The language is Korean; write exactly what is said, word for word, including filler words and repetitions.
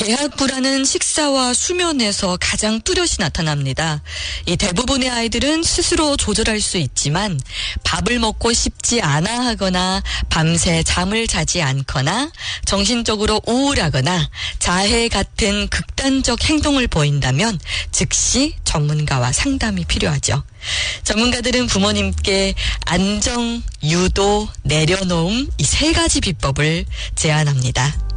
대학 불안은 식사와 수면에서 가장 뚜렷이 나타납니다. 이 대부분의 아이들은 스스로 조절할 수 있지만 밥을 먹고 싶지 않아 하거나 밤새 잠을 자지 않거나 정신적으로 우울하거나 자해 같은 극단적 행동을 보인다면 즉시 전문가와 상담이 필요하죠. 전문가들은 부모님께 안정, 유도, 내려놓음 이 세 가지 비법을 제안합니다.